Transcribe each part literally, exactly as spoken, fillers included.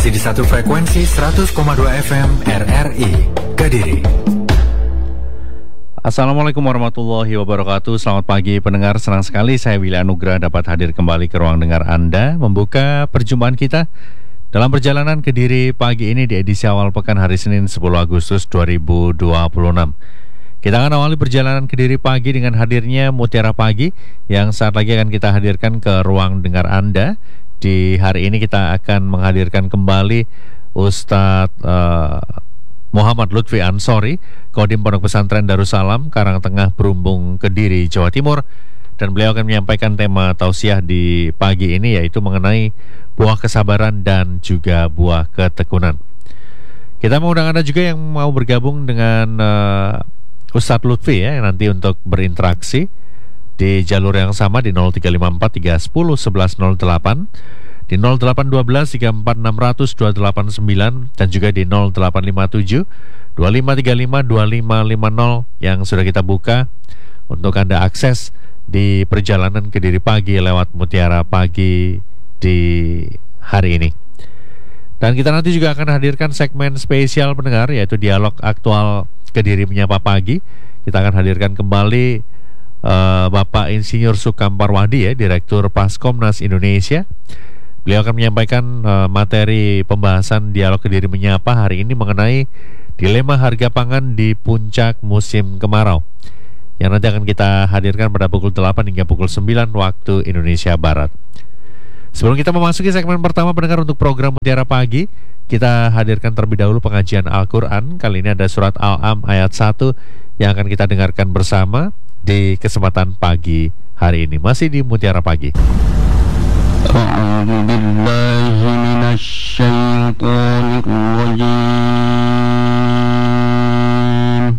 Masih di satu frekuensi seratus koma dua F M R R I Kediri. Assalamualaikum warahmatullahi wabarakatuh. Selamat pagi pendengar, senang sekali saya Willy Anugrah dapat hadir kembali ke ruang dengar Anda, membuka perjumpaan kita dalam perjalanan Kediri pagi ini di edisi awal pekan hari Senin sepuluh Agustus dua ribu dua puluh enam. Kita akan awali perjalanan Kediri pagi dengan hadirnya Mutiara Pagi yang saat lagi akan kita hadirkan ke ruang dengar Anda. Di hari ini kita akan menghadirkan kembali Ustadz uh, Muhammad Lutfi Ansori, Kodim Pondok Pesantren Darussalam, Karangtengah, Berumbung, Kediri, Jawa Timur. Dan beliau akan menyampaikan tema tausiah di pagi ini, yaitu mengenai buah kesabaran dan juga buah ketekunan. Kita mengundang Anda juga yang mau bergabung dengan uh, Ustadz Lutfi ya, nanti untuk berinteraksi di jalur yang sama di nol tiga lima empat tiga satu nol satu satu nol delapan, di nol delapan satu dua tiga empat enam nol nol dua delapan sembilan, dan juga di nol delapan lima tujuh dua lima tiga lima dua lima lima nol yang sudah kita buka untuk Anda akses di perjalanan Kediri pagi lewat Mutiara Pagi di hari ini. Dan kita nanti juga akan hadirkan segmen spesial pendengar, yaitu dialog aktual Kediri Menyapa Pagi. Kita akan hadirkan kembali uh, Bapak Insinyur Sukam Parwadi ya, Direktur Paskomnas Indonesia. Beliau akan menyampaikan uh, materi pembahasan dialog Kediri Menyapa hari ini mengenai dilema harga pangan di puncak musim kemarau, yang nanti akan kita hadirkan pada pukul delapan hingga pukul sembilan waktu Indonesia Barat. Sebelum kita memasuki segmen pertama pendengar untuk program Mutiara Pagi, kita hadirkan terlebih dahulu pengajian Al-Quran. Kali ini ada surat Al-Am ayat satu yang akan kita dengarkan bersama di kesempatan pagi hari ini. Masih di Mutiara Pagi. A'udzu billahi minasy syaithanir rajim.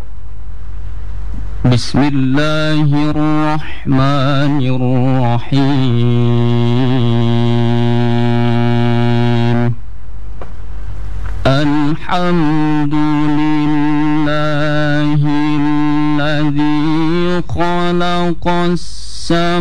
Bismillahirrahmanirrahim. Alhamdulillahilladzi khalaqas